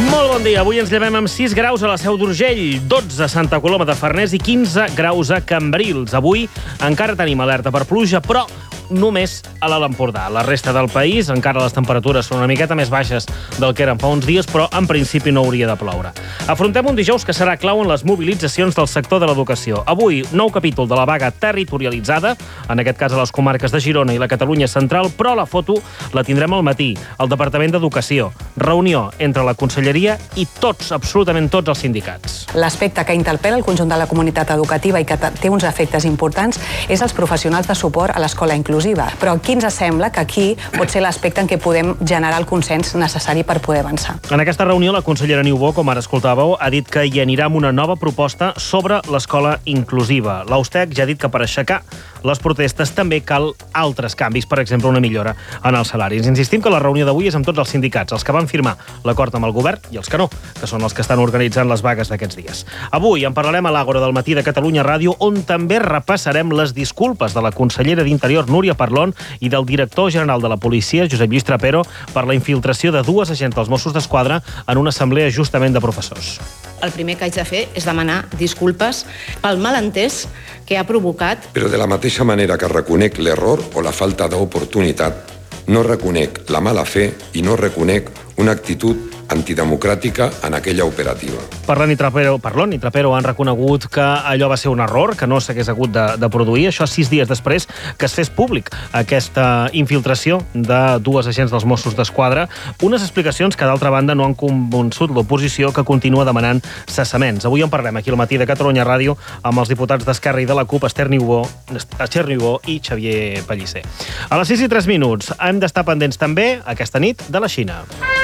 Molt bon dia. Avui ens llevem amb 6 graus a la Seu d'Urgell, 12 a Santa Coloma de Farners i 15 graus a Cambrils. Avui encara tenim alerta per pluja, però només a l'Alt Empordà. La resta del país, encara les temperatures són una miqueta més baixes del que eren fa uns dies, però en principi no hauria de ploure. Afrontem un dijous que serà clau en les mobilitzacions del sector de l'educació. Avui, nou capítol de la vaga territorialitzada, en aquest cas a les comarques de Girona i la Catalunya central, però la foto la tindrem al matí, al Departament d'Educació. Reunió entre la Conselleria i tots, absolutament tots els sindicats. L'aspecte que interpel·la el conjunt de la comunitat educativa i que té uns efectes importants és els professionals de suport a l'escola inclusiva. Però aquí ens sembla que aquí pot ser l'aspecte en què podem generar el consens necessari per poder avançar. En aquesta reunió, la consellera Niubó, com ara escoltàveu, ha dit que hi anirà amb una nova proposta sobre l'escola inclusiva. L'Austec ja ha dit que per aixecar les protestes també cal altres canvis, per exemple, una millora en els salaris. Insistim que la reunió d'avui és amb tots els sindicats, els que van firmar l'acord amb el govern i els que no, que són els que estan organitzant les vagues d'aquests dies. Avui en parlarem a l'Àgora del matí de Catalunya Ràdio, on també repassarem les disculpes de la consellera d'Interior, Núria Parlon, i del director general de la policia, Josep Lluís Trapero, per la infiltració de 2 agents dels Mossos d'Esquadra en una assemblea justament de professors. El primer que haig de fer és demanar disculpes pel malentès que ha provocat. Però de la mateixa manera que reconec l'error o la falta d'oportunitat, no reconec la mala fe i no reconec una actitud antidemocràtica en aquella operativa. Parlon i Trapero han reconegut que allò va ser un error, que no s'hagués hagut de produir. Això 6 dies després que es fes públic aquesta infiltració de 2 agents dels Mossos d'Esquadra. Unes explicacions que, d'altra banda, no han convençut l'oposició, que continua demanant cessaments. Avui en parlem aquí al matí de Catalunya Ràdio amb els diputats d'Esquerra i de la CUP, Esther Niubó i Xavier Pellicer. A les 6:03 hem d'estar pendents també, aquesta nit, de la Xina.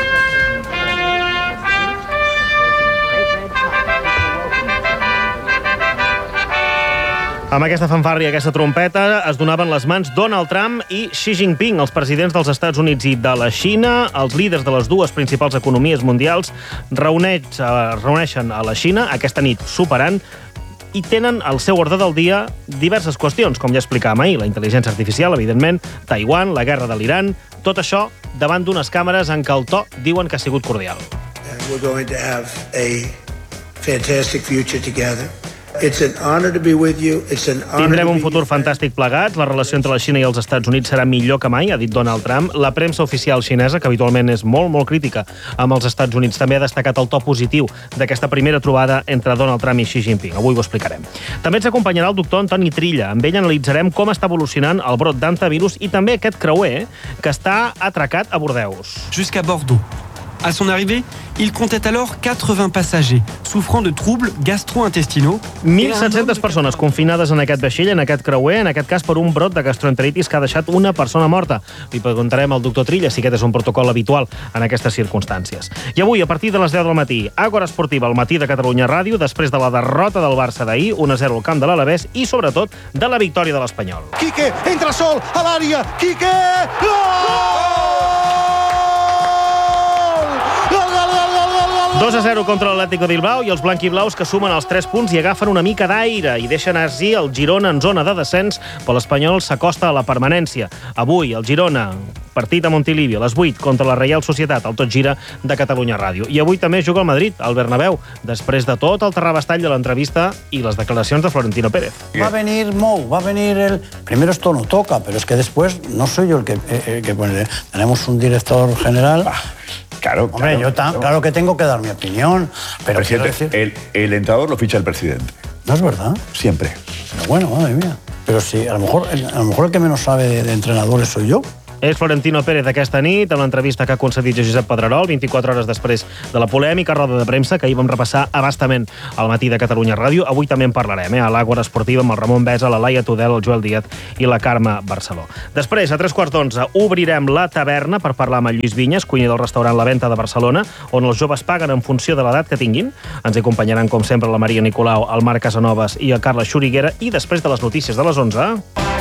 Amb aquesta fanfàrria i aquesta trompeta es donaven les mans Donald Trump i Xi Jinping, els presidents dels Estats Units i de la Xina. Els líders de les dues principals economies mundials reuneixen a la Xina aquesta nit superant i tenen al seu ordre del dia diverses qüestions, com ja explicàvem ahir, la intel·ligència artificial, evidentment, Taiwan, la guerra de l'Iran, tot això davant d'unes càmeres en què el to diuen que ha sigut cordial. We're going to have a fantastic future together. It's an honor to be with you. It's an honor. Tindrem un futur fantàstic plegats. La relació entre la Xina i els Estats Units serà millor que mai, ha dit Donald Trump. La premsa oficial xinesa, que habitualment és molt crítica amb els Estats Units, també ha destacat el to positiu d'aquesta primera trobada entre Donald Trump i Xi Jinping. Avui ho explicarem. També ens acompanyarà el doctor Antoni Trilla. Amb ell analitzarem com està evolucionant el brot d'hantavirus i també aquest creuer que està atracat a Bordeus. Jusqu'à Bordeaux. À son arrivée, il comptait alors 80 passagers souffrant de troubles gastro-intestinaux. 1.700 persones confinades en aquest vaixell, en aquest creuer, en aquest cas per un brot de gastroenteritis que ha deixat una persona morta. Li preguntarem al doctor Trilla si aquest és un protocol habitual en aquestes circumstàncies. I avui, a partir de les 10 del matí, Àgora Esportiva al matí de Catalunya Ràdio, després de la derrota del Barça d'ahir, 1-0 al camp de l'Alavés i, sobretot, de la victòria de l'Espanyol. Quique, entra sol a l'àrea, Quique! Gol! 2-0 contra l'Atlètic de Bilbao i els blanquiblaus que sumen els 3 punts i agafen una mica d'aire i deixen així el Girona en zona de descens, però l'Espanyol s'acosta a la permanència. Avui, el Girona, partit a Montilivi, a les 8 contra la Reial Societat, al Tot Gira de Catalunya Ràdio. I avui també juga el Madrid, al Bernabéu, després de tot el terrabastall de l'entrevista i les declaracions de Florentino Pérez. Va a venir Mou, va a venir el... Primero esto no toca, pero es que después no soy yo el que pone... Tenemos un director general... Claro, hombre, claro que tengo que dar mi opinión, pero presidente, el entrenador lo ficha el presidente. ¿No es verdad? Siempre. Pero bueno, madre mía. Pero sí, a lo mejor el que menos sabe de entrenadores soy yo. És Florentino Pérez aquesta nit, en l'entrevista que ha concedit a Josep Pedrerol, 24 hores després de la polèmica roda de premsa, que ahir vam repassar abastament al matí de Catalunya Ràdio. Avui també en parlarem, a l'Àgora Esportiva, amb el Ramon Besa, la Laia Tudel, el Joel Díaz i la Carme Barceló. Després, a 3:15, obrirem la taverna per parlar amb el Lluís Vinyes, cuiner del restaurant La Venta de Barcelona, on els joves paguen en funció de l'edat que tinguin. Ens acompanyaran, com sempre, la Maria Nicolau, el Marc Casanovas i el Carles Xuriguera. I després de les notícies de les 11...